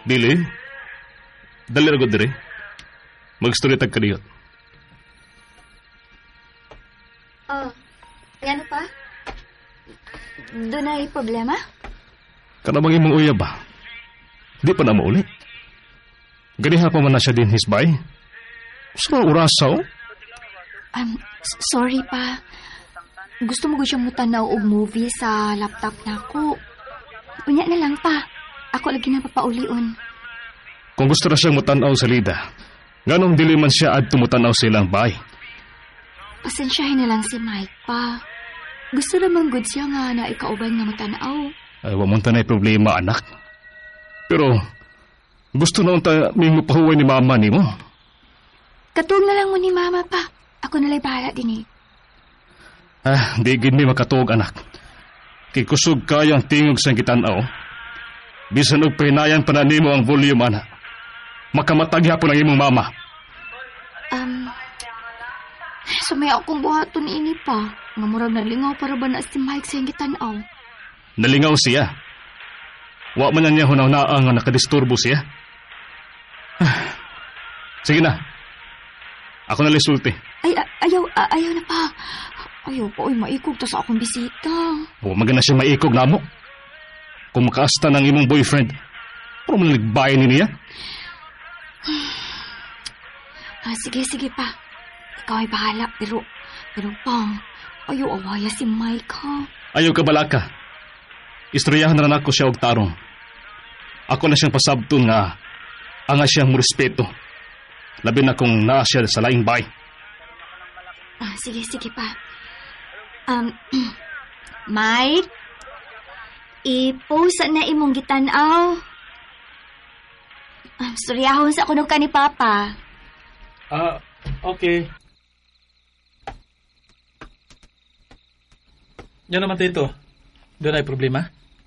Dili. Dali na ko dire. Mag-story tag kaniyot. Oh, yan pa? Doon ay problema? Kanamang imong uya ba? Di pa na maulit. Ganiha pa man na siya din hisbay. Gusto mo urasaw? Sorry pa. Gusto mo ko siyang mutanaw og movie sa laptop na ako. Unya na lang pa. Ako lagi na papaulion. Kung gusto na siyang mutanaw sa lida, ganong dili man siya at tumutanaw silang bay. Pasensyahin na lang si Mike pa. Gusto naman good siya nga na ikauban na matanaw. Ay, wamon ta na problema, anak. Pero, gusto na unta may mapahuway ni mama ni mo. Katuog na lang mo ni mama pa. Ako na lang bahala din eh. Di gid mi makatuog, anak. Kay kusog kayang tingog sa kitanaw. Bisan og pahinayan pa na nimo ang volume, anak. Makamatag hapon ang imong mama. Sumaya akong buhaton ini pa. Nga murag nalingaw para ba na si Mike sa gitanaw. Nalingaw siya. Wa man niya hunaw-naa nga nakadisturbo siya. Sige na. Ako na lisulti. Ayaw na pa. Ayaw pa, maikog ta sa akong bisita. Magana siya maikog na mo. Kung makaasta ng imong boyfriend, pero manaligbay ni niya. Sige pa. Ikaw ay bahala, pero pang, ayaw awaya si Mike, ha? Ayaw ka balaka. Istoryahan na ako siya og tarong. Ako na siyang pasabton nga anga siyang respeto. Labi na kung naa siya sa laing bay. Sige pa. Mike, i-post na imong gitanaw. Storyahon sa kunog ka ni Papa. Okay. Yan naman tito. Doon ay problema?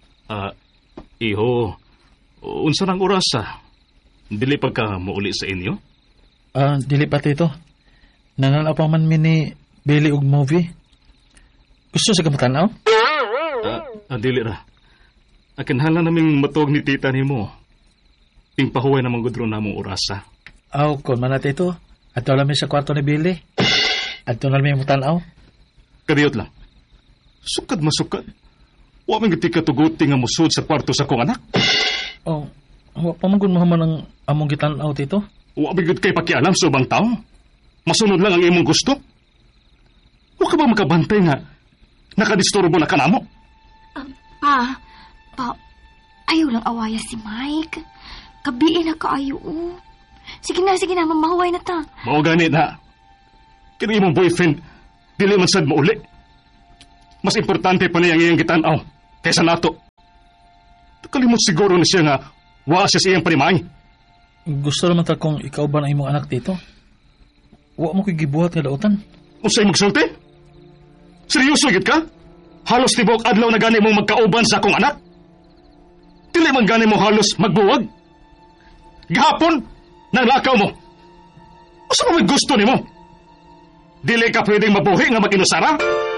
Iho, unsa nang oras dili pa ka mauli sa inyo? Dili pa tito. Nananapaw man mini Billy og movie. Gusto sa kamatanaw? Dili ra. Akinahanglan naming matuog ni tita nimo. Pingpahuway namang gudro namong orasa. Kon man na tito. Ato lang sa kwarto ni Billy. Ato lang may mutanaw. Kadiyot lang. Sukad masukad. Wa man giti katuguti nga musud sa kwarto sa kong anak. Wa pamanggon mo man ang among gitanaw tito. Wa bigod kay pakialam sa ubang tao. Masunod lang ang imong gusto. Wa ka ba makabantay nga nakadisturbo na kanamo? Pa, ayaw lang awaya si Mike. Kabiin na kaayo. Sige na, mamahuway na ta. Mao gani na. Kini imong boyfriend, dili man sad mo uli. Mas importante pa niya ang iyang gitanaw kaysa nato. Kalimot siguro na siya nga wa siya sa iyang panimay. Gusto naman ta kung ikaw ba na imong anak dito? Wa mo gibuhat nga lautan. Unsay magsulti? Seryoso gid ka? Halos tibok adlaw na gani mong magkauban sa akong anak? Dili man gani mo halos magbuwag? Gahapon, nanglakaw mo. Asa mo may gusto nimo? Dili ka pwedeng mabuhi nga mag-inusara?